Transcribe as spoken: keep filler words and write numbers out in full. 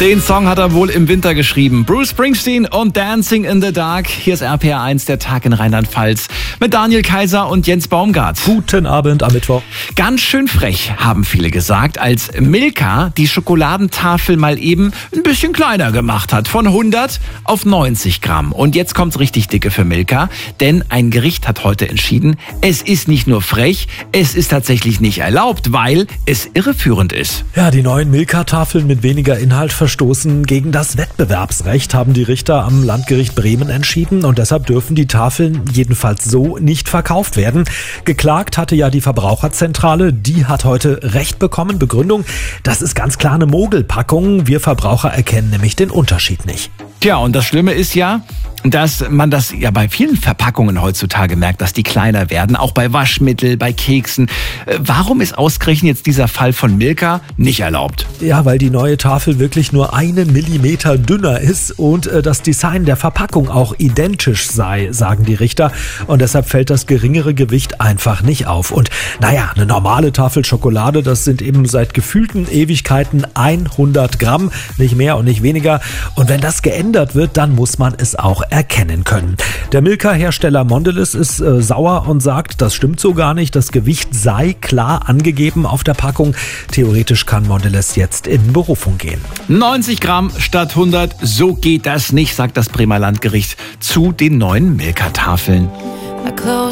Den Song hat er wohl im Winter geschrieben. Bruce Springsteen und Dancing in the Dark. Hier ist R P R eins, der Tag in Rheinland-Pfalz. Mit Daniel Kaiser und Jens Baumgart. Guten Abend am Mittwoch. Ganz schön frech, haben viele gesagt, als Milka die Schokoladentafel mal eben ein bisschen kleiner gemacht hat. Von hundert auf neunzig Gramm. Und jetzt kommt's richtig dicke für Milka. Denn ein Gericht hat heute entschieden, es ist nicht nur frech, es ist tatsächlich nicht erlaubt, weil es irreführend ist. Ja, die neuen Milka-Tafeln mit weniger Inhalt verstoßen gegen das Wettbewerbsrecht, haben die Richter am Landgericht Bremen entschieden. Und deshalb dürfen die Tafeln jedenfalls so nicht verkauft werden. Geklagt hatte ja die Verbraucherzentrale. Die hat heute Recht bekommen. Begründung, das ist ganz klar eine Mogelpackung. Wir Verbraucher erkennen nämlich den Unterschied nicht. Tja, und das Schlimme ist ja, dass man das ja bei vielen Verpackungen heutzutage merkt, dass die kleiner werden, auch bei Waschmittel, bei Keksen. Warum ist ausgerechnet jetzt dieser Fall von Milka nicht erlaubt? Ja, weil die neue Tafel wirklich nur einen Millimeter dünner ist und äh, das Design der Verpackung auch identisch sei, sagen die Richter. Und deshalb fällt das geringere Gewicht einfach nicht auf. Und naja, eine normale Tafel Schokolade, das sind eben seit gefühlten Ewigkeiten hundert Gramm, nicht mehr und nicht weniger. Und wenn das geändert wird, dann muss man es auch erkennen können. Der Milka-Hersteller Mondelez ist äh, sauer und sagt, das stimmt so gar nicht. Das Gewicht sei klar angegeben auf der Packung. Theoretisch kann Mondelez jetzt in Berufung gehen. neunzig Gramm statt hundert, so geht das nicht, sagt das Bremer Landgericht zu den neuen Milka-Tafeln.